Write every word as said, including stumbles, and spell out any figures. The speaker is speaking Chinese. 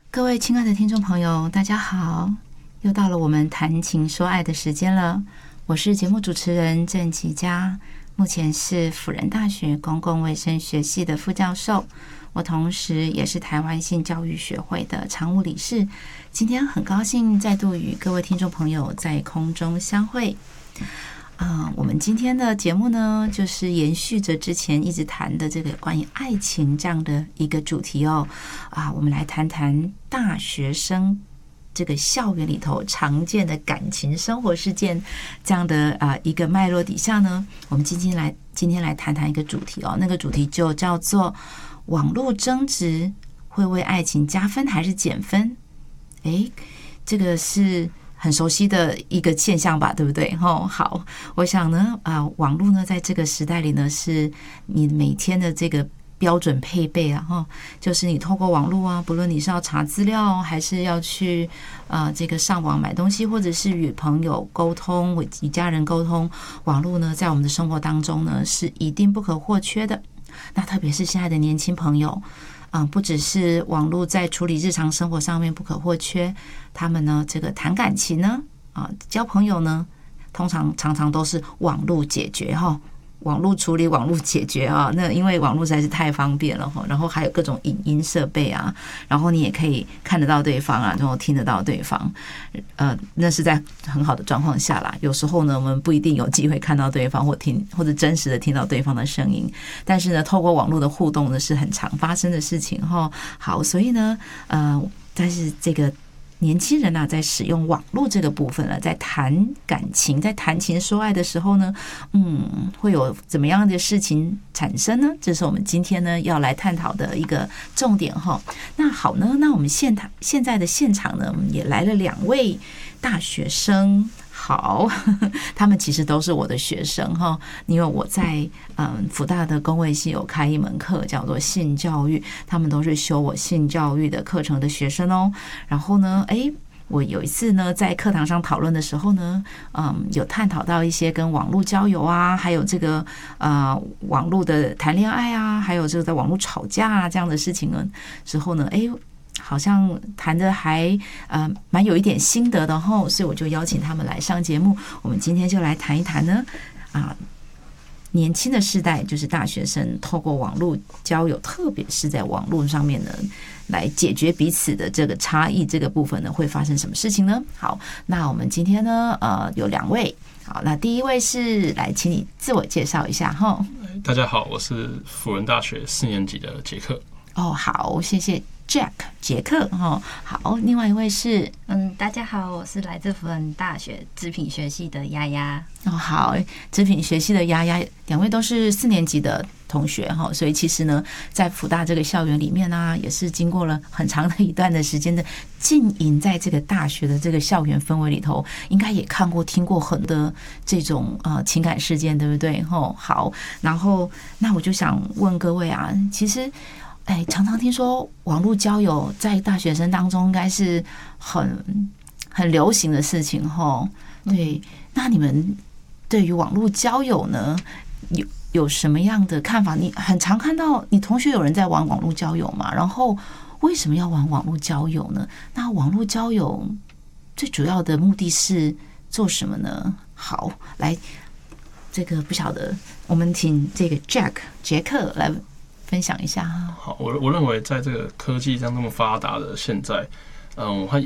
各位亲爱的听众朋友，大家好，又到了我们谈情说爱的时间了。我是节目主持人郑琪佳，目前是辅仁大学公共卫生学系的副教授，我同时也是台湾性教育学会的常务理事。今天很高兴再度与各位听众朋友在空中相会。呃，我们今天的节目呢，就是延续着之前一直谈的这个关于爱情这样的一个主题哦。啊，我们来谈谈大学生这个校园里头常见的感情生活事件这样的啊一个脉络底下呢，我们今天来今天来谈谈一个主题哦，那个主题就叫做网络争执会为爱情加分还是减分？诶，这个是很熟悉的一个现象吧，对不对？哦，好，我想呢，啊、呃，网络呢，在这个时代里呢，是你每天的这个标准配备啊，哈，就是你透过网络啊，不论你是要查资料，还是要去呃这个上网买东西，或者是与朋友沟通、与家人沟通，网络呢，在我们的生活当中呢，是一定不可或缺的。那特别是现在的年轻朋友。嗯，不只是网络在处理日常生活上面不可或缺，他们呢，这个谈感情呢，啊，交朋友呢，通常常常都是网络解决哈，网络处理、网络解决啊。那因为网络实在是太方便了哈，然后还有各种影音设备啊，然后你也可以看得到对方啊，然后听得到对方，呃，那是在很好的状况下啦。有时候呢，我们不一定有机会看到对方或听或者真实的听到对方的声音，但是呢，透过网络的互动呢，是很常发生的事情哈。好，所以呢，呃，但是这个。年轻人啊，在使用网络这个部分呢，在谈感情、在谈情说爱的时候呢，嗯，会有怎么样的事情产生呢？这是我们今天呢要来探讨的一个重点哈。那好呢，那我们现场现在的现场呢，也来了两位大学生。好，他们其实都是我的学生哈，因为我在嗯辅大的公卫系有开一门课叫做性教育，他们都是修我性教育的课程的学生哦。然后呢，哎，我有一次呢在课堂上讨论的时候呢，嗯，有探讨到一些跟网络交友啊，还有这个呃网络的谈恋爱啊，还有这个在网络吵架啊这样的事情呢之后呢，哎。好像谈的还呃蛮有一点心得的吼，所以我就邀请他们来上节目。我们今天就来谈一谈呢，啊，年轻的世代就是大学生透过网络交友，特别是在网络上面呢，来解决彼此的这个差异这个部分呢，会发生什么事情呢？好，那我们今天呢，呃，有两位。好，那第一位是来，请你自我介绍一下哈。 大家好，我是辅仁大学四年级的杰克。 哦，好，谢谢。Jack 杰克哦，好，另外一位是嗯，大家好，我是来自辅仁大学织品学系的丫丫。 哦，好，织品学系的丫丫，两位都是四年级的同学哈，所以其实呢，在辅大这个校园里面呢，也是经过了很长的一段的时间的浸淫在这个大学的这个校园氛围里头，应该也看过、听过很多这种呃情感事件，对不对？吼，好，然后那我就想问各位啊，其实。哎，常常听说网络交友在大学生当中应该是很很流行的事情吼。对，那你们对于网络交友呢，有有什么样的看法？你很常看到你同学有人在玩网络交友嘛？然后为什么要玩网络交友呢？那网络交友最主要的目的是做什么呢？好，来，这个不晓得，我们请这个 Jack 杰克来。分享一下哈。 好，我我认为在这个科技这样那么发达的现在，嗯，我